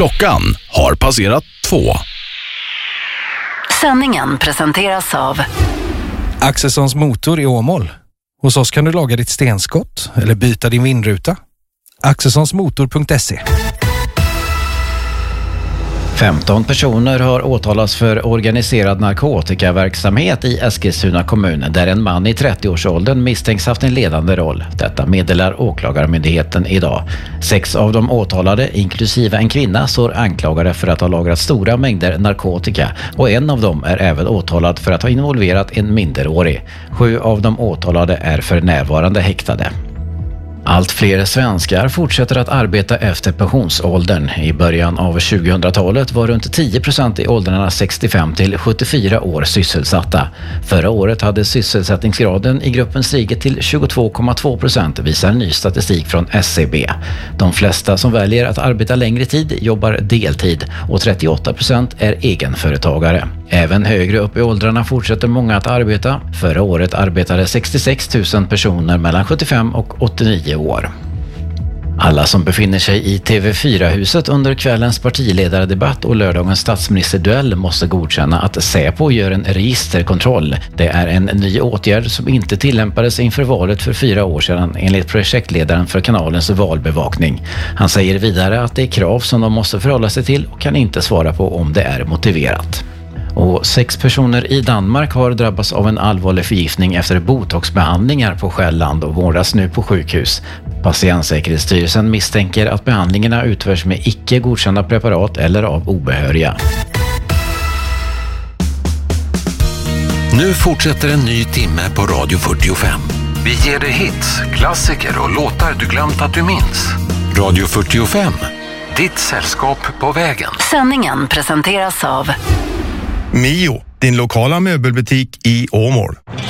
Klockan har passerat 2. Sändningen presenteras av Axelssons motor i Åmål. Hos oss kan du laga ditt stenskott eller byta din vindruta. Axelssonsmotor.se. 15 personer har åtalats för organiserad narkotikaverksamhet i Eskilstuna kommun där en man i 30-årsåldern misstänks haft en ledande roll. Detta meddelar åklagarmyndigheten idag. 6 av de åtalade, inklusive en kvinna, står anklagade för att ha lagrat stora mängder narkotika och en av dem är även åtalad för att ha involverat en minderårig. 7 av de åtalade är för närvarande häktade. Allt fler svenskar fortsätter att arbeta efter pensionsåldern. I början av 2000-talet var runt 10% i åldrarna 65 till 74 år sysselsatta. Förra året hade sysselsättningsgraden i gruppen stigit till 22,2%, visar ny statistik från SCB. De flesta som väljer att arbeta längre tid jobbar deltid och 38% är egenföretagare. Även högre upp i åldrarna fortsätter många att arbeta. Förra året arbetade 66 000 personer mellan 75 och 89 år. Alla som befinner sig i TV4-huset under kvällens partiledardebatt och lördagens statsministerduell måste godkänna att Säpo gör en registerkontroll. Det är en ny åtgärd som inte tillämpades inför valet för 4 år sedan enligt projektledaren för kanalens valbevakning. Han säger vidare att det är krav som de måste förhålla sig till och kan inte svara på om det är motiverat. Och 6 personer i Danmark har drabbats av en allvarlig förgiftning efter botoxbehandlingar på Själland och vårdas nu på sjukhus. Patientsäkerhetsstyrelsen misstänker att behandlingarna utförs med icke godkända preparat eller av obehöriga. Nu fortsätter en ny timme på Radio 45. Vi ger dig hits, klassiker och låtar du glömt att du minns. Radio 45, ditt sällskap på vägen. Sändningen presenteras av Mio, din lokala möbelbutik i Åmål.